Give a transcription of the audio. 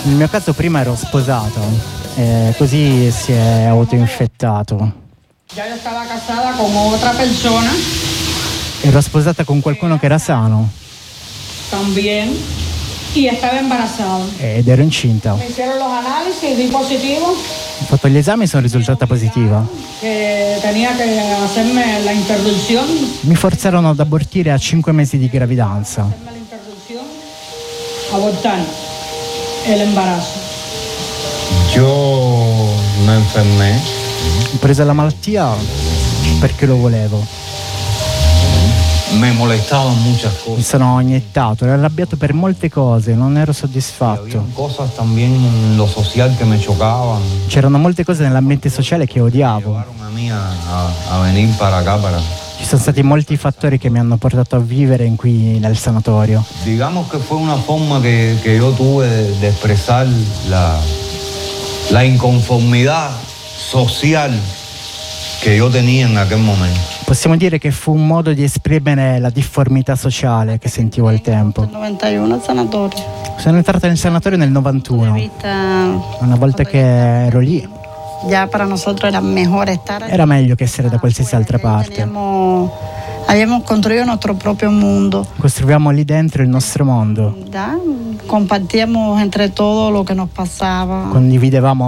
Nel mio caso prima ero sposato, così si è autoinfettato. Ya yo estaba casada con otra persona Ero sposata con qualcuno che era sano también y estaba embarazada. ed ero incinta. Me hicieron los análisis, di positivo, Ho fatto gli esami e sono risultata positiva. que tenía que hacerme la interrupción, Mi forzarono ad abortire a 5 mesi di gravidanza. hacerme la interrupción, abortar el embarazo. Yo me enfermé. Ho preso la malattia perché lo volevo. Me molestaban muchas Mi cosas. sono iniettato, ero arrabbiato per molte cose, non ero Había soddisfatto. cosas también en lo social que me chocaban. C'erano molte cose nell'ambiente sociale che odiavo. Llevaron a mí a venir para acá, Ci sono stati molti fattori che mi hanno portato a vivere qui nel sanatorio. Digamos que fue una forma que yo tuve de expresar la inconformidad social que yo tenía en aquel momento. Possiamo dire che fu un modo di esprimere la difformità sociale che sentivo al tempo. 91 al sanatorio. Sono entrata nel sanatorio nel 91. Una volta che ero lì, Ya para nosotros era mejor estar allí. era meglio che essere da qualsiasi altra parte. Habíamos construido nuestro propio mundo. Costruiamo lì dentro il nostro mondo. Ya compartíamos entre todos lo que nos pasaba. Condividevamo